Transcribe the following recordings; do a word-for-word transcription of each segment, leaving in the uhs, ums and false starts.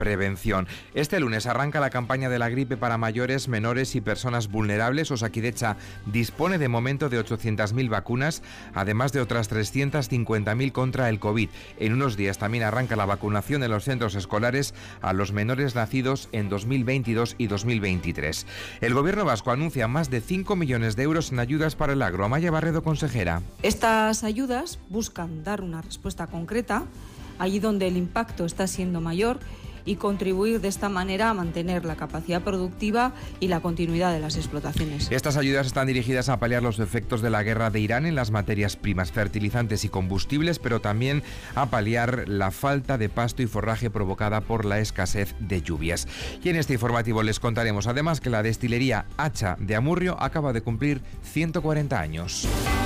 prevención. Este lunes arranca la campaña de la gripe para mayores, menores y personas vulnerables. Osakidetza dispone de momento de ochocientas mil vacunas, además de otras trescientas cincuenta mil contra el COVID. En unos días también arranca la vacunación en los centros escolares a los menores nacidos en dos mil veintidós y dos mil veintitrés. El gobierno vasco anuncia más de cinco millones de euros en ayudas para el agro. Amaya Barredo, consejera. Estas ayudas buscan dar una respuesta concreta allí donde el impacto está siendo mayor y contribuir de esta manera a mantener la capacidad productiva y la continuidad de las explotaciones. Estas ayudas están dirigidas a paliar los efectos de la guerra de Irán en las materias primas, fertilizantes y combustibles, pero también a paliar la falta de pasto y forraje provocada por la escasez de lluvias. Y en este informativo les contaremos además que la destilería Hacha de Amurrio acaba de cumplir ciento cuarenta años.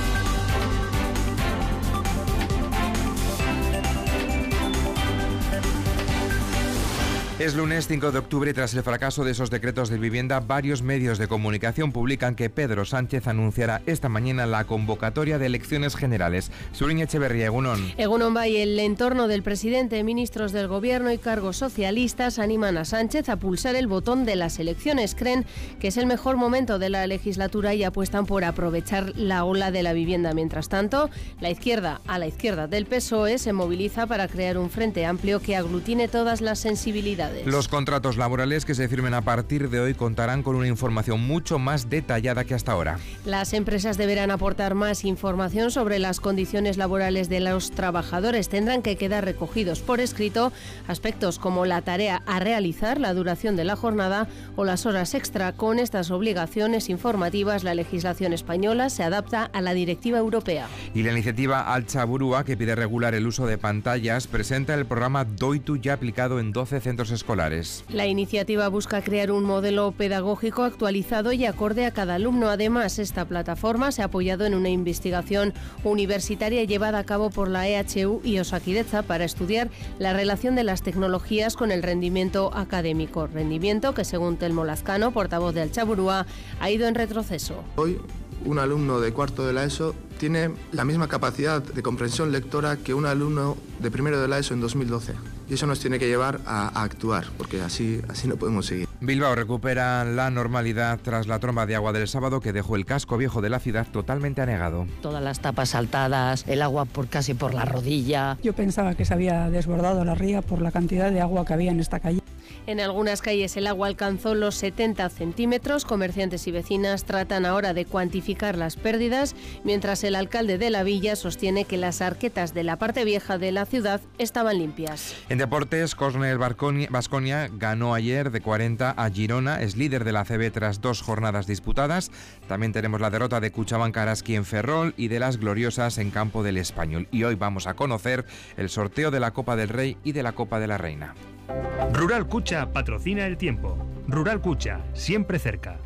Es lunes cinco de octubre y tras el fracaso de esos decretos de vivienda, varios medios de comunicación publican que Pedro Sánchez anunciará esta mañana la convocatoria de elecciones generales. Suriña Echeverría, Egunon. Egunon Bay, el entorno del presidente, ministros del gobierno y cargos socialistas animan a Sánchez a pulsar el botón de las elecciones. Creen que es el mejor momento de la legislatura y apuestan por aprovechar la ola de la vivienda. Mientras tanto, la izquierda, a la izquierda del P S O E, se moviliza para crear un frente amplio que aglutine todas las sensibilidades. Los contratos laborales que se firmen a partir de hoy contarán con una información mucho más detallada que hasta ahora. Las empresas deberán aportar más información sobre las condiciones laborales de los trabajadores. Tendrán que quedar recogidos por escrito aspectos como la tarea a realizar, la duración de la jornada o las horas extra. Con estas obligaciones informativas, la legislación española se adapta a la directiva europea. Y la iniciativa Altza Burua, que pide regular el uso de pantallas, presenta el programa Doitu ya aplicado en doce centros escolares. La iniciativa busca crear un modelo pedagógico actualizado y acorde a cada alumno. Además, esta plataforma se ha apoyado en una investigación universitaria llevada a cabo por la E H U y Osakidetza para estudiar la relación de las tecnologías con el rendimiento académico. Rendimiento que, según Telmo Lazcano, portavoz de Altza Burua, ha ido en retroceso. Hoy, un alumno de cuarto de la ESO tiene la misma capacidad de comprensión lectora que un alumno de primero de la ESO en dos mil doce. Y eso nos tiene que llevar a, a actuar, porque así, así no podemos seguir. Bilbao recupera la normalidad tras la tromba de agua del sábado que dejó el casco viejo de la ciudad totalmente anegado. Todas las tapas saltadas, el agua por casi por la rodilla. Yo pensaba que se había desbordado la ría por la cantidad de agua que había en esta calle. En algunas calles el agua alcanzó los setenta centímetros. Comerciantes y vecinas tratan ahora de cuantificar las pérdidas, mientras el alcalde de la villa sostiene que las arquetas de la parte vieja de la ciudad estaban limpias. En deportes, Cornell Baskonia ganó ayer de cuarenta a Girona, es líder de la A C B tras dos jornadas disputadas. También tenemos la derrota de Cuchabank Araski en Ferrol y de las gloriosas en campo del Español. Y hoy vamos a conocer el sorteo de la Copa del Rey y de la Copa de la Reina. Rural Cucha patrocina el tiempo. Rural Cucha, siempre cerca.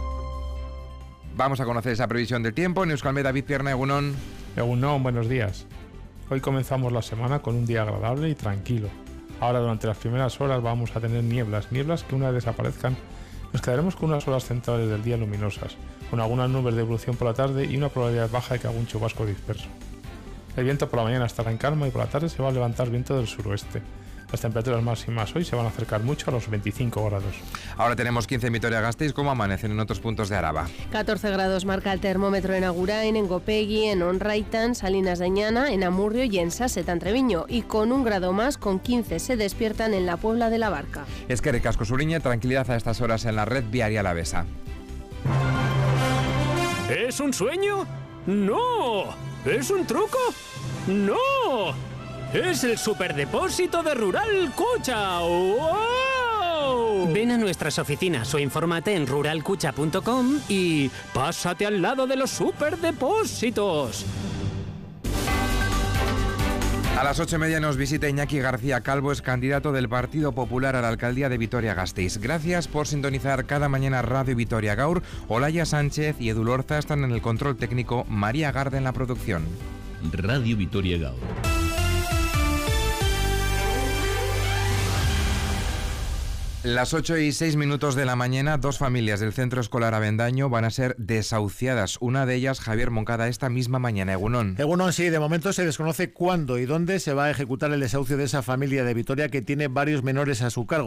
Vamos a conocer esa previsión del tiempo. En Euskalmet, David Pierna, Egunon. Egunon, buenos días. Hoy comenzamos la semana con un día agradable y tranquilo. Ahora, durante las primeras horas vamos a tener nieblas, nieblas que una vez desaparezcan, nos quedaremos con unas horas centrales del día luminosas, con algunas nubes de evolución por la tarde y una probabilidad baja de que algún chubasco disperso. El viento por la mañana estará en calma y por la tarde se va a levantar viento del suroeste. Las temperaturas máximas hoy se van a acercar mucho a los veinticinco grados. Ahora tenemos quince en Vitoria-Gasteiz. ¿Cómo amanecen en otros puntos de Araba? catorce grados marca el termómetro en Agurain, en Gopegui, en Onraitan, Salinas de Añana, en Amurrio y en Saset-Antreviño. Y con un grado más, con quince, se despiertan en la Puebla de la Barca. Es que Recasco Suriña, tranquilidad a estas horas en la red viaria alavesa. ¿Es un sueño? ¡No! ¿Es un truco? ¡No! ¡Es el superdepósito de Rural Cucha! ¡Wow! Ven a nuestras oficinas o infórmate en rural cucha punto com y pásate al lado de los superdepósitos. A las ocho y media nos visita Iñaki García Calvo, es candidato del Partido Popular a la alcaldía de Vitoria-Gasteiz. Gracias por sintonizar cada mañana Radio Vitoria Gaur. Olaya Sánchez y Edu Lorza están en el control técnico, María Garde en la producción. Radio Vitoria Gaur. Las ocho y seis minutos de la mañana, dos familias del Centro Escolar Avendaño van a ser desahuciadas. Una de ellas, Javier Moncada, esta misma mañana. Egunon. Egunon, sí, de momento se desconoce cuándo y dónde se va a ejecutar el desahucio de esa familia de Vitoria que tiene varios menores a su cargo.